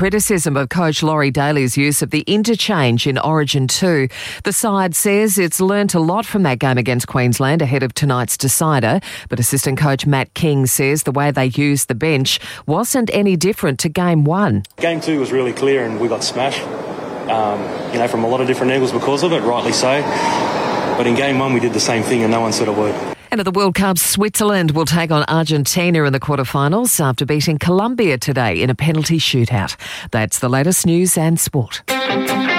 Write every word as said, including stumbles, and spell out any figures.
Criticism of coach Laurie Daly's use of the interchange in Origin two. The side says it's learnt a lot from that game against Queensland ahead of tonight's decider, but assistant coach Matt King says the way they used the bench wasn't any different to game one. Game two was really clear and we got smashed, um, you know, from a lot of different angles because of it, rightly so. But in game one we did the same thing and no one said a word. And at the World Cup, Switzerland will take on Argentina in the quarterfinals after beating Colombia today in a penalty shootout. That's the latest news and sport.